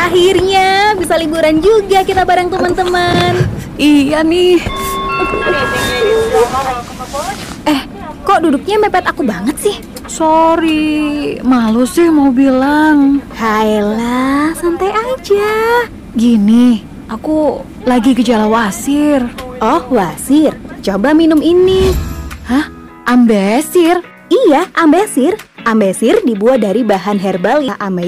Akhirnya bisa liburan juga kita bareng teman-teman. Iya nih. Kok duduknya mepet aku banget sih? Sorry, malu sih mau bilang. Hayalah, santai aja. Gini, aku lagi gejala wasir. Oh, wasir. Coba minum ini. Hah? Ambesir? Iya, ambesir. Ambesir dibuat dari bahan herbal yang